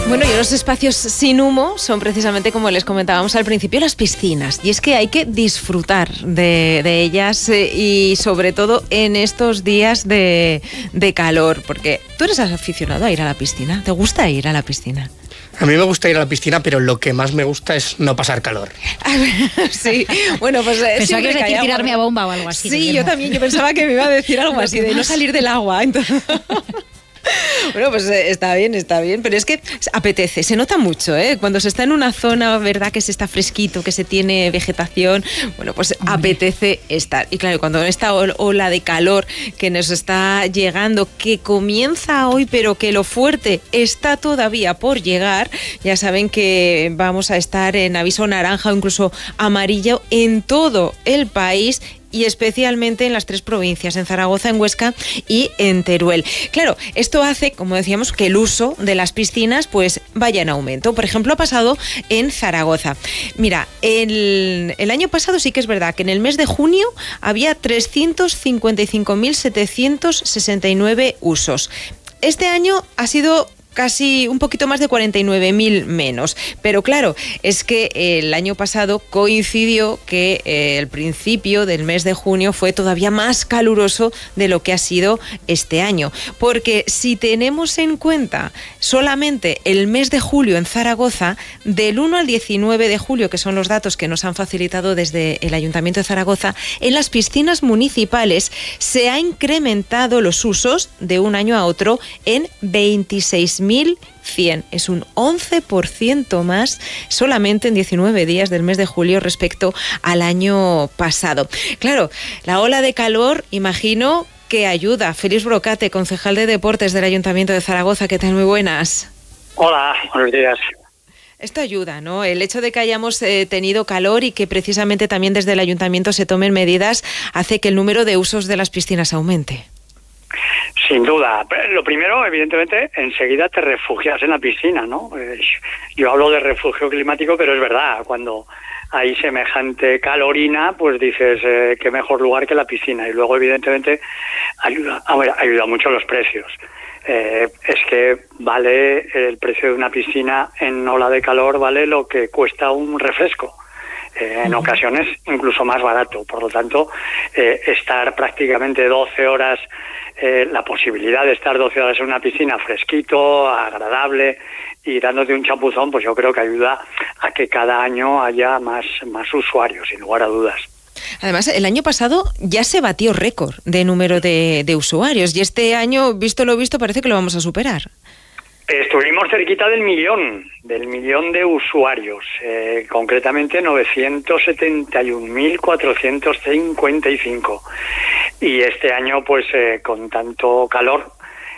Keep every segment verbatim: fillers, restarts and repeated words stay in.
Bueno, y los espacios sin humo son precisamente, como les comentábamos al principio, las piscinas. Y es que hay que disfrutar de, de ellas eh, y sobre todo en estos días de, de calor. Porque tú eres aficionado a ir a la piscina. ¿Te gusta ir a la piscina? A mí me gusta ir a la piscina, pero lo que más me gusta es no pasar calor. Sí, bueno, pues... Pensaba que ibas a decir tirarme a bomba o algo así. Sí, yo también, yo pensaba que me iba a decir algo así, de no salir del agua. Entonces... Bueno, pues eh, está bien, está bien, pero es que apetece, se nota mucho, ¿eh? Cuando se está en una zona, ¿verdad?, que se está fresquito, que se tiene vegetación, bueno, pues Hombre. apetece estar. Y claro, cuando esta ola de calor que nos está llegando, que comienza hoy, pero que lo fuerte está todavía por llegar, ya saben que vamos a estar en aviso naranja o incluso amarillo en todo el país, y especialmente en las tres provincias, en Zaragoza, en Huesca y en Teruel. Claro, esto hace, como decíamos, que el uso de las piscinas pues vaya en aumento. Por ejemplo, ha pasado en Zaragoza. Mira, el, el año pasado sí que es verdad que en el mes de junio había trescientos cincuenta y cinco mil setecientos sesenta y nueve usos. Este año ha sido casi un poquito más de cuarenta y nueve mil menos. Pero claro, es que el año pasado coincidió que eh, el principio del mes de junio fue todavía más caluroso de lo que ha sido este año. Porque si tenemos en cuenta solamente el mes de julio en Zaragoza, del uno al diecinueve de julio, que son los datos que nos han facilitado desde el Ayuntamiento de Zaragoza, en las piscinas municipales se ha incrementado los usos de un año a otro en veintiséis mil cien. Es un once por ciento más solamente en diecinueve días del mes de julio respecto al año pasado. Claro, la ola de calor, imagino que ayuda. Félix Brocate, concejal de Deportes del Ayuntamiento de Zaragoza, ¿qué tal? Muy buenas. Hola, buenos días. Esto ayuda, ¿no? El hecho de que hayamos eh, tenido calor y que precisamente también desde el Ayuntamiento se tomen medidas hace que el número de usos de las piscinas aumente. Sin duda. Lo primero, evidentemente, enseguida te refugias en la piscina, ¿no? Yo hablo de refugio climático, pero es verdad, cuando hay semejante calorina, pues dices, eh, qué mejor lugar que la piscina. Y luego, evidentemente, ayuda, a ver, ayuda mucho los precios. Eh, es que vale el precio de una piscina en ola de calor, vale lo que cuesta un refresco. Eh, en ocasiones incluso más barato. Por lo tanto, eh, estar prácticamente doce horas, eh, la posibilidad de estar doce horas en una piscina fresquito, agradable y dándote un chapuzón, pues yo creo que ayuda a que cada año haya más, más usuarios, sin lugar a dudas. Además, el año pasado ya se batió récord de número de, de usuarios y este año, visto lo visto, parece que lo vamos a superar. Estuvimos cerquita del millón, del millón de usuarios, eh, concretamente novecientos setenta y un mil cuatrocientos cincuenta y cinco. Y este año, pues eh, con tanto calor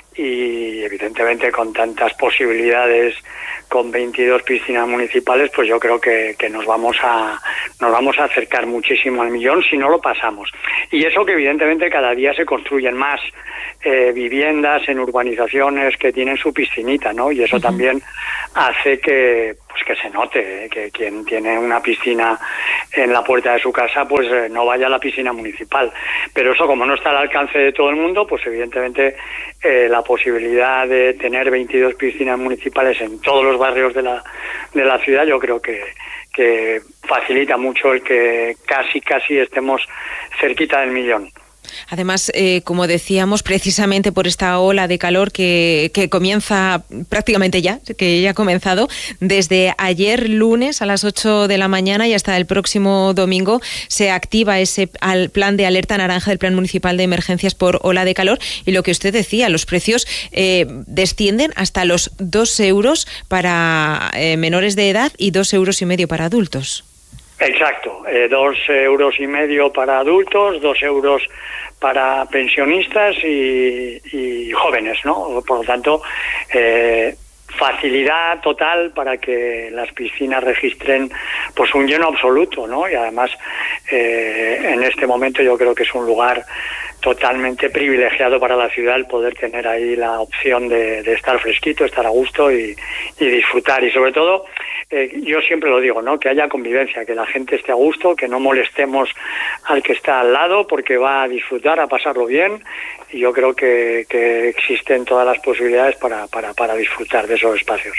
y evidentemente con tantas posibilidades, con veintidós piscinas municipales, pues yo creo que, que nos vamos a nos vamos a acercar muchísimo al millón si no lo pasamos. Y eso que evidentemente cada día se construyen más eh, viviendas en urbanizaciones que tienen su piscinita, ¿no? Y eso uh-huh. también hace que pues que se note, ¿eh? Que quien tiene una piscina en la puerta de su casa, pues eh, no vaya a la piscina municipal. Pero eso, como no está al alcance de todo el mundo, pues evidentemente eh, la posibilidad de tener veintidós piscinas municipales en todos los barrios de la de la ciudad, yo creo que que facilita mucho el que casi casi estemos cerquita del millón. Además, eh, como decíamos, precisamente por esta ola de calor que, que comienza prácticamente ya, que ya ha comenzado, desde ayer lunes a las ocho de la mañana y hasta el próximo domingo se activa ese al plan de alerta naranja del Plan Municipal de Emergencias por ola de calor. Y lo que usted decía, los precios eh, descienden hasta los dos euros para eh, menores de edad y dos euros y medio para adultos. Exacto, eh, dos euros y medio para adultos, dos euros para pensionistas y, y jóvenes, ¿no? Por lo tanto, eh, facilidad total para que las piscinas registren pues un lleno absoluto, ¿no? Y además, eh, en este momento yo creo que es un lugar totalmente privilegiado para la ciudad el poder tener ahí la opción de, de estar fresquito, estar a gusto y, y disfrutar. Y sobre todo, eh, yo siempre lo digo, ¿no? Que haya convivencia, que la gente esté a gusto, que no molestemos al que está al lado porque va a disfrutar, a pasarlo bien. Y yo creo que, que existen todas las posibilidades para, para, para disfrutar de esos espacios.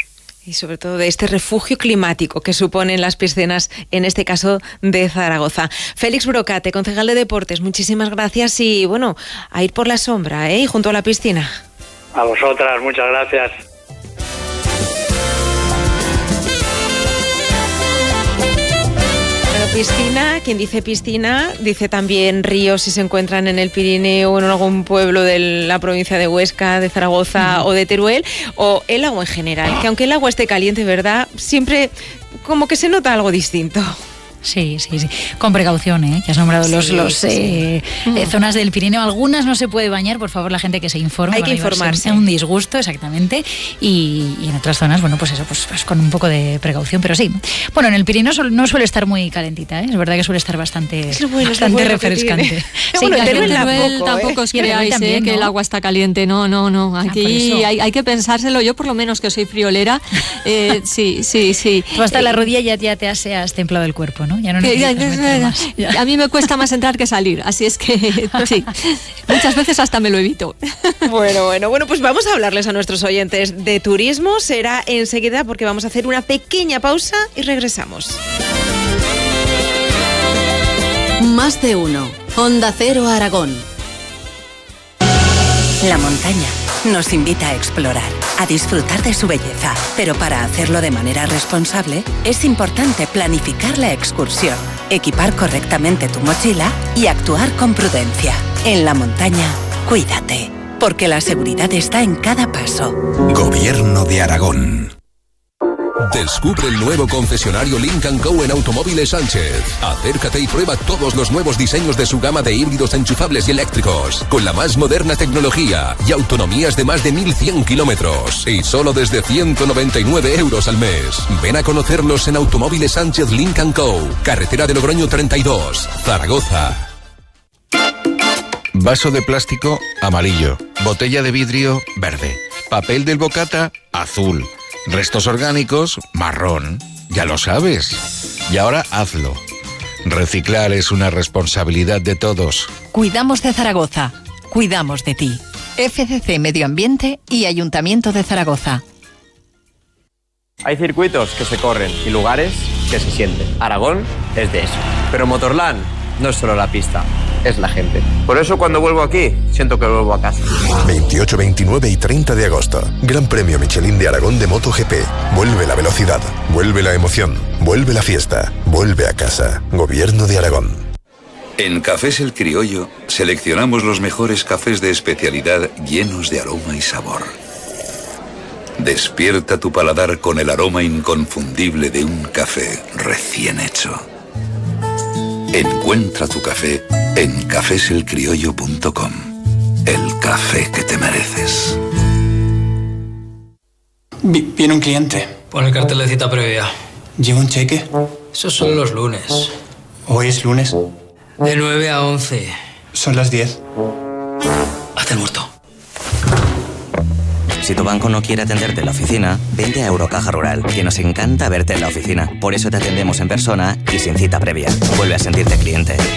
Y sobre todo de este refugio climático que suponen las piscinas, en este caso de Zaragoza. Félix Brocate, concejal de Deportes, muchísimas gracias y bueno, a ir por la sombra, ¿eh? Y junto a la piscina. A vosotras, muchas gracias. Piscina, quien dice piscina, dice también ríos si se encuentran en el Pirineo o en algún pueblo de la provincia de Huesca, de Zaragoza mm. o de Teruel, o el agua en general, que aunque el agua esté caliente, ¿verdad? Siempre como que se nota algo distinto. Sí, sí, sí. Con precaución, ¿eh? Que has nombrado los, sí, los sí. Eh, mm. eh, zonas del Pirineo. Algunas no se puede bañar, por favor, la gente que se informe. Hay que informarse. Un disgusto, exactamente. Y, y en otras zonas, bueno, pues eso, pues, pues con un poco de precaución. Pero sí. Bueno, en el Pirineo no suele estar muy calentita, ¿eh? Es verdad que suele estar bastante, es lo bueno, bastante es lo bueno refrescante. Sí, bueno, en Teruel tampoco, tampoco ¿eh? os creáis también, ¿eh? ¿no? Que el agua está caliente. No, no, no. Aquí ah, hay, hay que pensárselo. Yo, por lo menos, que soy friolera. Eh, sí, sí, sí. Tú hasta eh, la rodilla ya, ya te has, has templado el cuerpo, ¿no? Ya no necesitas. A mí me cuesta más entrar que salir, así es que sí, muchas veces hasta me lo evito. Bueno, bueno, bueno, pues vamos a hablarles a nuestros oyentes de turismo. Será enseguida porque vamos a hacer una pequeña pausa y regresamos. Más de uno. Onda Cero Aragón. La montaña nos invita a explorar, a disfrutar de su belleza, pero para hacerlo de manera responsable es importante planificar la excursión, equipar correctamente tu mochila y actuar con prudencia. En la montaña, cuídate, porque la seguridad está en cada paso. Gobierno de Aragón. Descubre el nuevo concesionario Lynk and Co en Automóviles Sánchez. Acércate y prueba todos los nuevos diseños de su gama de híbridos enchufables y eléctricos, con la más moderna tecnología y autonomías de más de mil cien kilómetros. Y solo desde ciento noventa y nueve euros al mes. Ven a conocerlos en Automóviles Sánchez Lynk and Co, carretera de Logroño treinta y dos, Zaragoza. Vaso de plástico, amarillo. Botella de vidrio, verde. Papel del bocata, azul. Restos orgánicos, marrón. Ya lo sabes. Y ahora hazlo. Reciclar es una responsabilidad de todos. Cuidamos de Zaragoza. Cuidamos de ti. F C C Medio Ambiente y Ayuntamiento de Zaragoza. Hay circuitos que se corren y lugares que se sienten. Aragón es de eso. Pero Motorland no es solo la pista, es la gente. Por eso cuando vuelvo aquí, siento que vuelvo a casa. veintiocho, veintinueve y treinta de agosto. Gran Premio Michelin de Aragón de MotoGP. Vuelve la velocidad, vuelve la emoción, vuelve la fiesta, vuelve a casa. Gobierno de Aragón. En Cafés El Criollo seleccionamos los mejores cafés de especialidad llenos de aroma y sabor. Despierta tu paladar con el aroma inconfundible de un café recién hecho. Encuentra tu café en cafés el criollo punto com. El café que te mereces. Viene un cliente. Pon el cartel de cita previa. ¿Lleva un cheque? Esos son los lunes. ¿Hoy es lunes? De nueve a once. Son las diez. Hazte el muerto. Si tu banco no quiere atenderte en la oficina, vente a Eurocaja Rural, que nos encanta verte en la oficina. Por eso te atendemos en persona y sin cita previa. Vuelve a sentirte cliente.